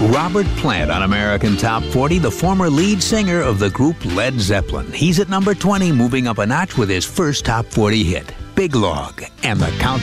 Robert Plant on American Top 40, the former lead singer of the group Led Zeppelin. He's at number 20, moving up a notch with his first Top 40 hit, Big Log, and the count.